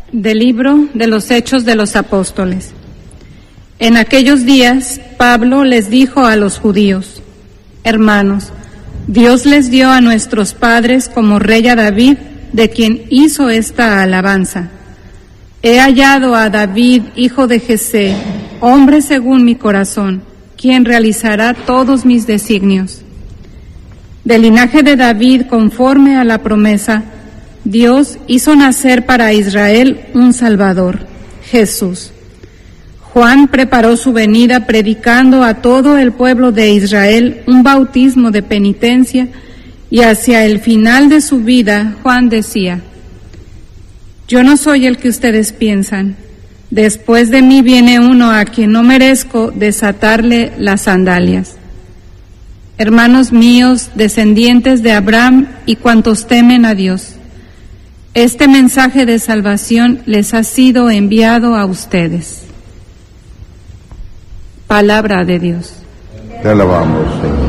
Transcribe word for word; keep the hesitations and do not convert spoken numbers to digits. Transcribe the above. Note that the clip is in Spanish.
Del libro de los Hechos de los Apóstoles. En aquellos días, Pablo les dijo a los judíos: Hermanos, Dios les dio a nuestros padres como rey a David, de quien hizo esta alabanza. He hallado a David, hijo de Jesé, hombre según mi corazón, quien realizará todos mis designios. Del linaje de David, conforme a la promesa, Dios hizo nacer para Israel un Salvador, Jesús. Juan preparó su venida predicando a todo el pueblo de Israel un bautismo de penitencia, y hacia el final de su vida Juan decía: Yo no soy el que ustedes piensan. Después de mí viene uno a quien no merezco desatarle las sandalias. Hermanos míos, descendientes de Abraham y cuantos temen a Dios, este mensaje de salvación les ha sido enviado a ustedes. Palabra de Dios. Te alabamos, Señor.